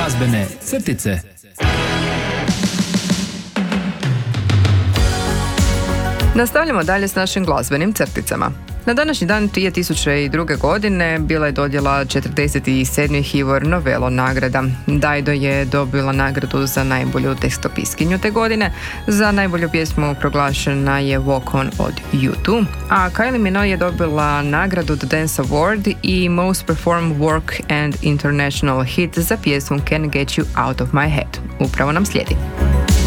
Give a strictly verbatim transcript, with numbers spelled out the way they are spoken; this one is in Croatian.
Glazbene crtice. Nastavljamo dalje s našim glazbenim crticama. Na današnji dan dvije tisuće druge. godine bila je dodjela četrdeset sedma. Ivor Novello nagrada. Dido je dobila nagradu za najbolju tekstopiskinju te godine. Za najbolju pjesmu proglašena je Walk On od U dva, a Kylie Minogue je dobila nagradu The Dance Award i Most Performed Work and International Hit za pjesmu Can't Get You Out of My Head. Upravo nam slijedi.